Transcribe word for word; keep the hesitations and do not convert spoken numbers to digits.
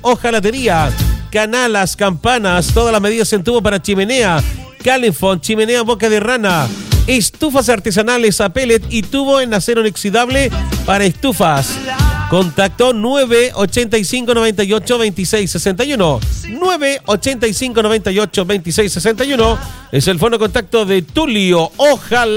hojalatería, canalas, campanas, todas las medidas en tubo para chimenea, Califón, chimenea boca de rana, estufas artesanales a pellet y tubo en acero inoxidable para estufas. Contacto nueve ochenta y cinco, noventa y ocho, veintiséis sesenta y uno. nueve ochenta y cinco, noventa y ocho, veintiséis sesenta y uno es el fono contacto de Tulio. Ojalá.